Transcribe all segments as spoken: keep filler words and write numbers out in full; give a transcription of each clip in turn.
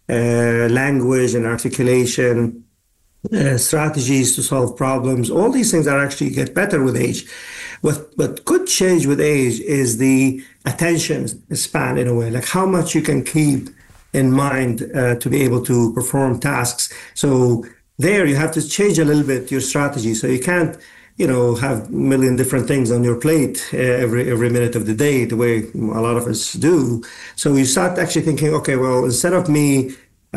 uh, language and articulation, uh, strategies to solve problems. All these things are actually get better with age. What what could change with age is the attention span in a way, like how much you can keep in mind uh, to be able to perform tasks. So there you have to change a little bit your strategy. So you can't, you know, have a million different things on your plate uh, every every minute of the day, the way a lot of us do. So you start actually thinking, okay, well, instead of me,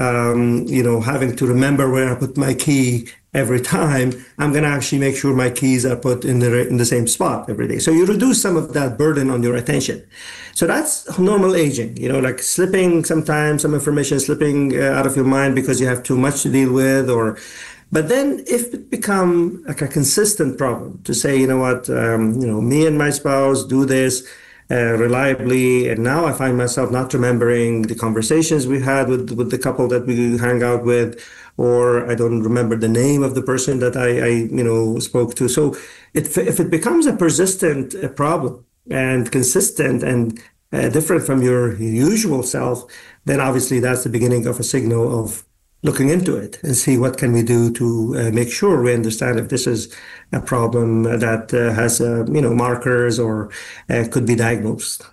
um, you know, having to remember where I put my key every time, I'm going to actually make sure my keys are put in the in the same spot every day. So you reduce some of that burden on your attention. So that's normal aging, you know, like slipping sometimes, some information slipping uh, out of your mind because you have too much to deal with, or but then if it become like a consistent problem to say, you know what, um, you know, me and my spouse do this uh, reliably, and now I find myself not remembering the conversations we had with, with the couple that we hang out with, or I don't remember the name of the person that I, I you know, spoke to. So it, if it becomes a persistent uh, problem and consistent and uh, different from your usual self, then obviously that's the beginning of a signal of looking into it and see what can we do to uh, make sure we understand if this is a problem that uh, has uh, you know markers or uh, could be diagnosed.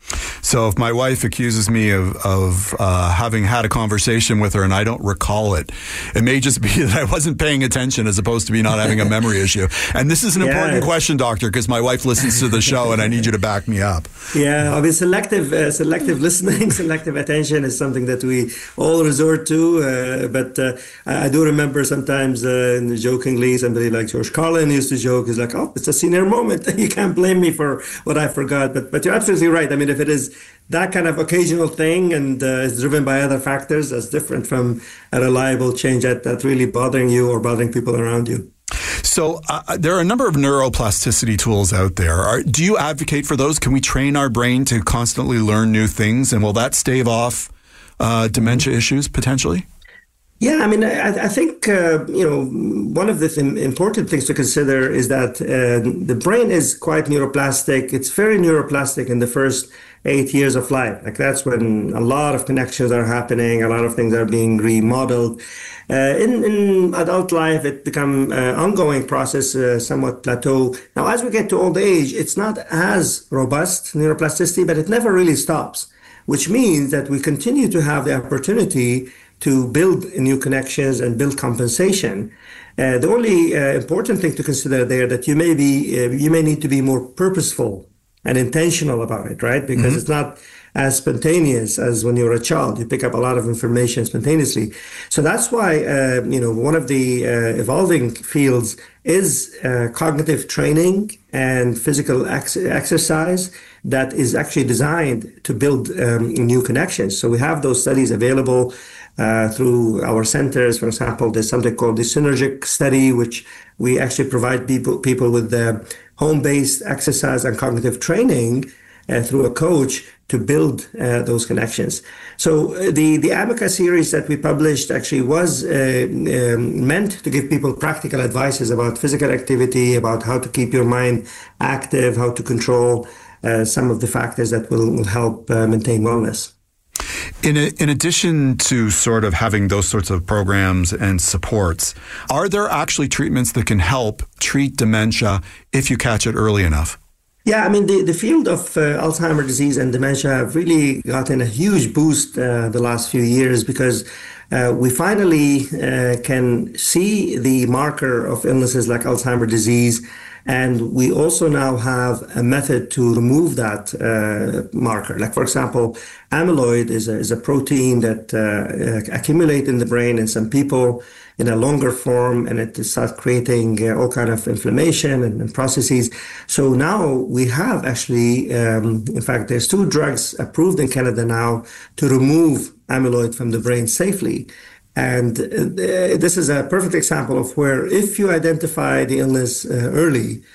So if my wife accuses me of, of uh, having had a conversation with her and I don't recall it, it may just be that I wasn't paying attention as opposed to me not having a memory issue. And this is an yeah. important question, doctor, because my wife listens to the show and I need you to back me up. Yeah, I mean, selective, uh, selective listening, selective attention is something that we all resort to. Uh, but uh, I do remember sometimes uh, jokingly, somebody like George Carlin used to joke, is like, oh, it's a senior moment. You can't blame me for what I forgot. But, but you're absolutely right. I mean, if it is that kind of occasional thing and uh, is driven by other factors, that's different from a reliable change that, that's really bothering you or bothering people around you. So uh, there are a number of neuroplasticity tools out there. Are, do you advocate for those? Can we train our brain to constantly learn new things? And will that stave off uh, dementia issues potentially? Yeah, I mean, I, I think, uh, you know, one of the th- important things to consider is that uh, the brain is quite neuroplastic. It's very neuroplastic in the first eight years of life. Like that's when a lot of connections are happening, a lot of things are being remodeled. Uh, in, in adult life, it becomes an ongoing process, uh, somewhat plateau. Now, as we get to old age, it's not as robust neuroplasticity, but it never really stops, which means that we continue to have the opportunity to build new connections and build compensation. Uh, the only uh, important thing to consider there that you may be, uh, you may need to be more purposeful and intentional about it, right? Because mm-hmm. it's not as spontaneous as when you're a child. You pick up a lot of information spontaneously. So that's why, uh, you know, one of the uh, evolving fields is uh, cognitive training and physical ex- exercise that is actually designed to build um, new connections. So we have those studies available uh, through our centers. For example, there's something called the Synergic study, which we actually provide people people with the home-based exercise and cognitive training uh, through a coach to build uh, those connections. So uh, the, the AMICA series that we published actually was uh, um, meant to give people practical advices about physical activity, about how to keep your mind active, how to control uh, some of the factors that will, will help uh, maintain wellness. In, a, in addition to sort of having those sorts of programs and supports, are there actually treatments that can help treat dementia if you catch it early enough? Yeah, I mean, the, the field of uh, Alzheimer's disease and dementia have really gotten a huge boost uh, the last few years because uh, we finally uh, can see the marker of illnesses like Alzheimer's disease. And we also now have a method to remove that uh, marker. Like, for example, amyloid is a, is a protein that uh, accumulates in the brain in some people in a longer form, and it starts creating uh, all kind of inflammation and, and processes. So now we have actually, um, in fact, there's two drugs approved in Canada now to remove amyloid from the brain safely. And uh, this is a perfect example of where if you identify the illness uh, early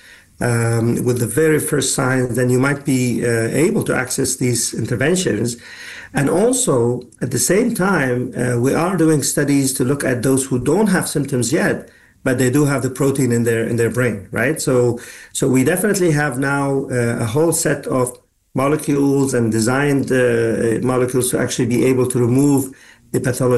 um, with the very first signs, then you might be uh, able to access these interventions. And also, at the same time, uh, we are doing studies to look at those who don't have symptoms yet, but they do have the protein in their in their brain, right? So, so we definitely have now uh, a whole set of molecules and designed uh, molecules to actually be able to remove the pathology